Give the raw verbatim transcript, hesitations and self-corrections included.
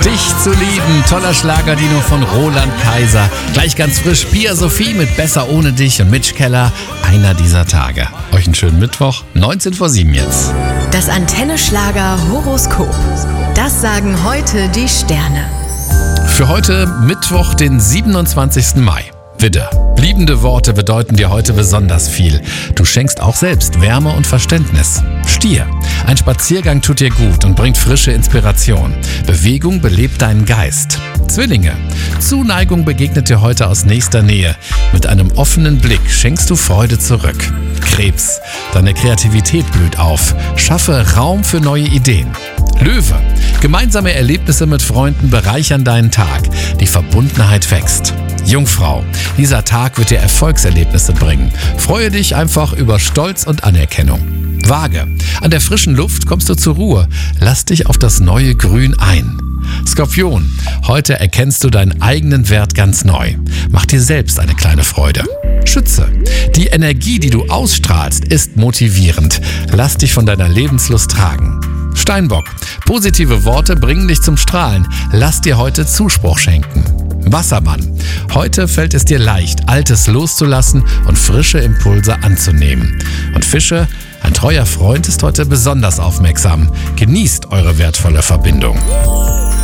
Dich zu lieben, toller Schlagerdino von Roland Kaiser. Gleich ganz frisch Pia Sophie mit Besser ohne dich und Mitch Keller, einer dieser Tage. Euch einen schönen Mittwoch, neunzehn vor sieben jetzt. Das Antenne Schlager Horoskop. Das sagen heute die Sterne. Für heute Mittwoch, den siebenundzwanzigsten Mai. Widder. Liebende Worte bedeuten dir heute besonders viel. Du schenkst auch selbst Wärme und Verständnis. Stier. Ein Spaziergang tut dir gut und bringt frische Inspiration. Bewegung belebt deinen Geist. Zwillinge. Zuneigung begegnet dir heute aus nächster Nähe. Mit einem offenen Blick schenkst du Freude zurück. Krebs. Deine Kreativität blüht auf. Schaffe Raum für neue Ideen. Löwe. Gemeinsame Erlebnisse mit Freunden bereichern deinen Tag. Die Verbundenheit wächst. Jungfrau. Dieser Tag wird dir Erfolgserlebnisse bringen. Freue dich einfach über Stolz und Anerkennung. Waage. An der frischen Luft kommst du zur Ruhe. Lass dich auf das neue Grün ein. Skorpion. Heute erkennst du deinen eigenen Wert ganz neu. Mach dir selbst eine kleine Freude. Schütze. Die Energie, die du ausstrahlst, ist motivierend. Lass dich von deiner Lebenslust tragen. Steinbock. Positive Worte bringen dich zum Strahlen. Lass dir heute Zuspruch schenken. Wassermann. Heute fällt es dir leicht, Altes loszulassen und frische Impulse anzunehmen. Und Fische. Ein treuer Freund ist heute besonders aufmerksam. Genießt eure wertvolle Verbindung.